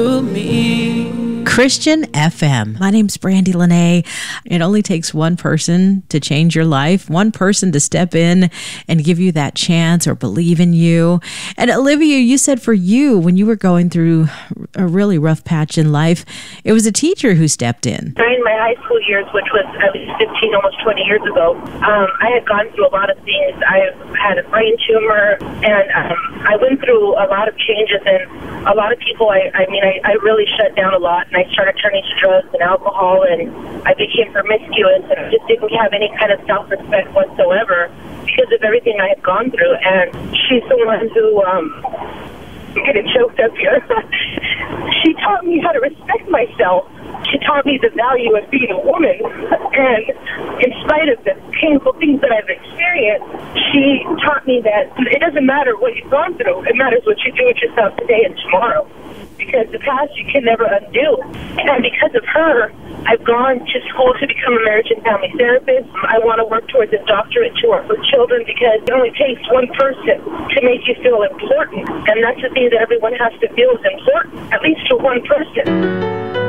Christian FM. My name's Brandy Lene. It only takes one person to change your life, one person to step in and give you that chance or believe in you. And Olivia, you said for you, when you were going through a really rough patch in life, it was a teacher who stepped in. During my high school years, which was at least 15, almost 20 years ago, I had gone through a lot of things. I had a brain tumor, and I went through a lot of changes, and a lot of people, I really shut down a lot, and I started turning to drugs and alcohol, and I became promiscuous, and I just didn't have any kind of self-respect whatsoever because of everything I had gone through. And she's the one who, I'm getting choked up here. She taught me how to respect myself. She taught me the value of being a woman, and in spite of the painful things that I've experienced, she taught me that it doesn't matter what you've gone through. It matters what you do with yourself today and tomorrow, because the past you can never undo. And because of her, I've gone to school to become a marriage and family therapist. I want to work towards a doctorate to work with children, because it only takes one person to make you feel important, and that's the thing that everyone has to feel is important, at least to one person.